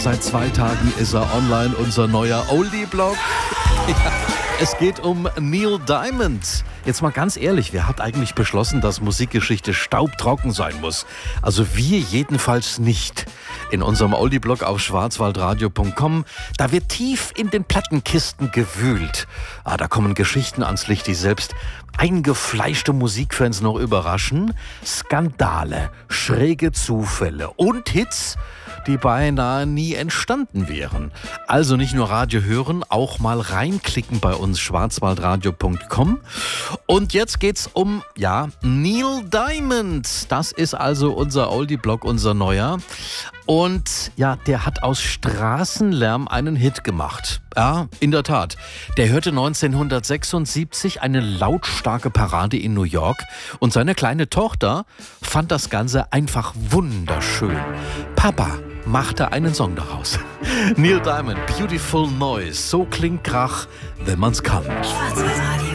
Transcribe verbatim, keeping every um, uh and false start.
seit zwei Tagen ist er online, unser neuer Oldie-Blog. Ja, es geht um Neil Diamond. Jetzt mal ganz ehrlich, wer hat eigentlich beschlossen, dass Musikgeschichte staubtrocken sein muss? Also wir jedenfalls nicht. In unserem Oldie-Blog auf schwarzwaldradio punkt com, da wird tief in den Plattenkisten gewühlt. Ah, da kommen Geschichten ans Licht, die selbst eingefleischte Musikfans noch überraschen. Skandale, schräge Zufälle und Hits, die beinahe nie entstanden wären. Also nicht nur Radio hören, auch mal reinklicken bei uns schwarzwaldradio punkt com. Und jetzt geht's um, ja, Neil Diamond. Das ist also unser Oldie-Blog, unser neuer. Und ja, der hat aus Straßenlärm einen Hit gemacht. Ja, in der Tat. Der hörte neunzehnhundertsechsundsiebzig eine lautstarke Parade in New York und seine kleine Tochter fand das Ganze einfach wunderschön. Papa machte einen Song daraus. Neil Diamond, Beautiful Noise. So klingt Krach, wenn man's kann. Schwarzwaldradio.